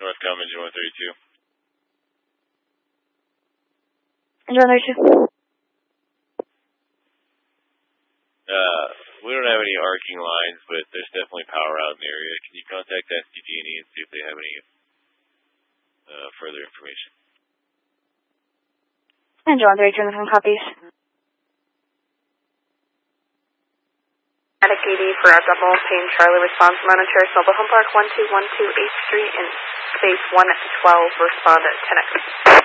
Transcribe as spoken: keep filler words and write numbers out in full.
Northcom, engine one thirty-two. Engine one thirty-two. Uh, we don't have any arcing lines, but there's definitely power out in the area. Can you contact S D G and E and see if they have any uh, further information? Engine one thirty-two, Northcom copies. Attic E D for Double Payne Charlie response monitor, Mobile Home Park one two one two eighth Street in space one twelve, respond at ten X.